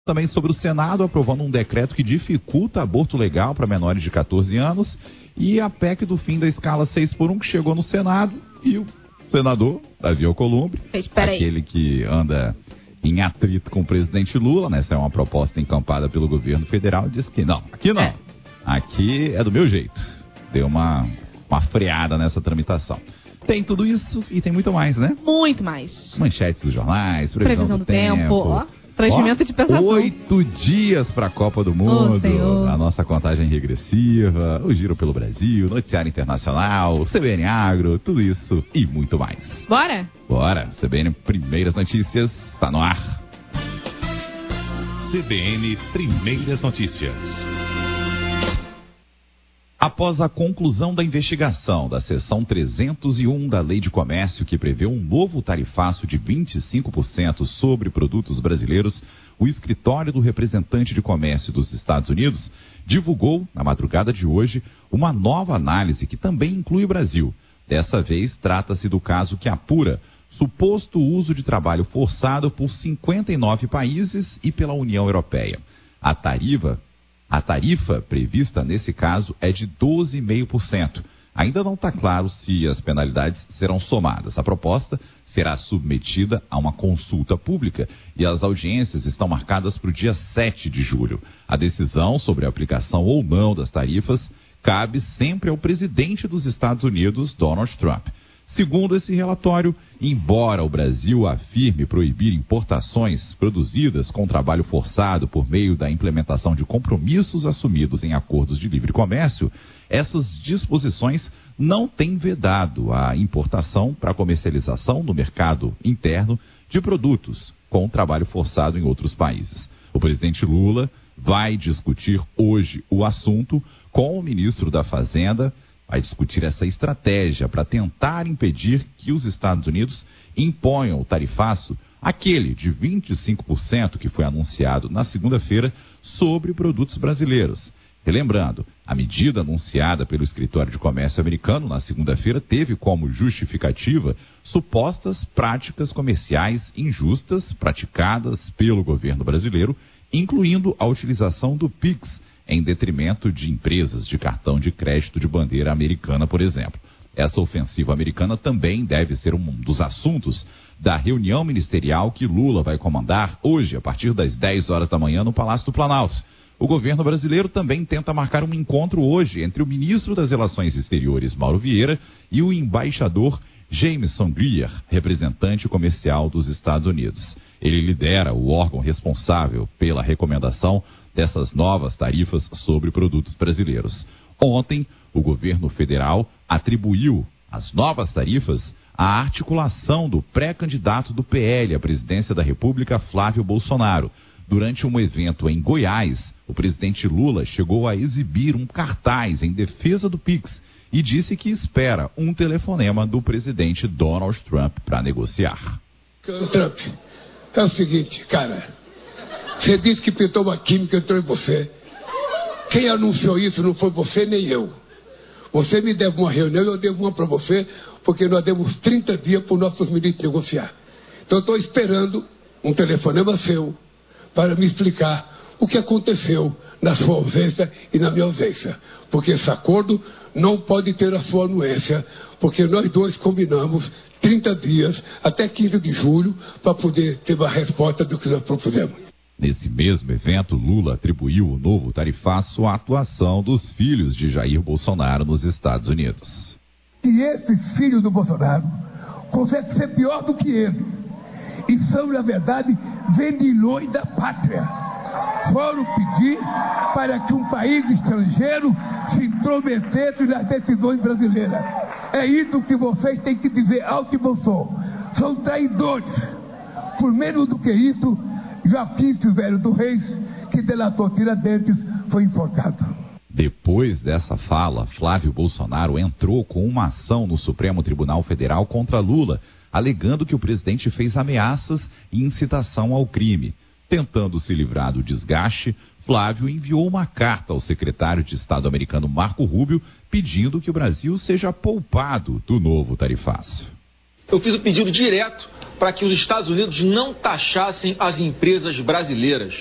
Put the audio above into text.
também sobre o Senado aprovando um decreto que dificulta aborto legal para menores de 14 anos e a PEC do fim da escala 6x1 que chegou no Senado e o senador Davi Alcolumbre, aquele que anda em atrito com o presidente Lula, né? Essa é uma proposta encampada pelo governo federal, disse que não, aqui não, aqui é do meu jeito. Deu uma freada nessa tramitação. Tem tudo isso e tem muito mais, né? Muito mais. Manchetes dos jornais, previsão do tempo. Ó, preenchimento de pensamento. 8 dias para a Copa do Mundo, a nossa contagem regressiva, o Giro pelo Brasil, noticiário internacional, CBN Agro, tudo isso e muito mais. Bora? Bora, CBN Primeiras Notícias, está no ar. CBN Primeiras Notícias. Após a conclusão da investigação da seção 301 da Lei de Comércio, que prevê um novo tarifaço de 25% sobre produtos brasileiros, o escritório do representante de comércio dos Estados Unidos divulgou, na madrugada de hoje, uma nova análise que também inclui o Brasil. Dessa vez, trata-se do caso que apura suposto uso de trabalho forçado por 59 países e pela União Europeia. A tarifa prevista nesse caso é de 12,5%. Ainda não está claro se as penalidades serão somadas. A proposta será submetida a uma consulta pública e as audiências estão marcadas para o dia 7 de julho. A decisão sobre a aplicação ou não das tarifas cabe sempre ao presidente dos Estados Unidos, Donald Trump. Segundo esse relatório, embora o Brasil afirme proibir importações produzidas com trabalho forçado por meio da implementação de compromissos assumidos em acordos de livre comércio, essas disposições não têm vedado a importação para comercialização no mercado interno de produtos com trabalho forçado em outros países. O presidente Lula vai discutir hoje o assunto com o ministro da Fazenda, vai discutir essa estratégia para tentar impedir que os Estados Unidos imponham o tarifaço, aquele de 25% que foi anunciado na segunda-feira sobre produtos brasileiros. Relembrando, a medida anunciada pelo Escritório de Comércio americano na segunda-feira teve como justificativa supostas práticas comerciais injustas praticadas pelo governo brasileiro, incluindo a utilização do PIX, em detrimento de empresas de cartão de crédito de bandeira americana, por exemplo. Essa ofensiva americana também deve ser um dos assuntos da reunião ministerial que Lula vai comandar hoje, a partir das 10 horas da manhã, no Palácio do Planalto. O governo brasileiro também tenta marcar um encontro hoje entre o ministro das Relações Exteriores, Mauro Vieira, e o embaixador Jameson Greer, representante comercial dos Estados Unidos. Ele lidera o órgão responsável pela recomendação dessas novas tarifas sobre produtos brasileiros. Ontem, o governo federal atribuiu as novas tarifas à articulação do pré-candidato do PL à presidência da República, Flávio Bolsonaro. Durante um evento em Goiás, o presidente Lula chegou a exibir um cartaz em defesa do PIX e disse que espera um telefonema do presidente Donald Trump para negociar. Trump, é o seguinte, cara, você disse que pintou uma química entrou em você. Quem anunciou isso não foi você nem eu. Você me deve uma reunião e eu devo uma para você, porque nós demos 30 dias para os nossos ministros negociar. Então eu estou esperando um telefonema seu para me explicar o que aconteceu na sua ausência e na minha ausência. Porque esse acordo não pode ter a sua anuência, porque nós dois combinamos 30 dias até 15 de julho para poder ter uma resposta do que nós propusemos. Nesse mesmo evento, Lula atribuiu o novo tarifaço à atuação dos filhos de Jair Bolsonaro nos Estados Unidos. E esses filhos do Bolsonaro conseguem ser pior do que ele. E são, na verdade, vendilhões da pátria. Foram pedir para que um país estrangeiro se intrometesse nas decisões brasileiras. É isso que vocês têm que dizer alto e bom som. São traidores. Por menos do que isso, Joaquim Velho do Reis, que delatou Tiradentes, foi enforcado. Depois dessa fala, Flávio Bolsonaro entrou com uma ação no Supremo Tribunal Federal contra Lula, alegando que o presidente fez ameaças e incitação ao crime. Tentando se livrar do desgaste, Flávio enviou uma carta ao secretário de Estado americano Marco Rubio, pedindo que o Brasil seja poupado do novo tarifaço. Eu fiz o pedido direto para que os Estados Unidos não taxassem as empresas brasileiras.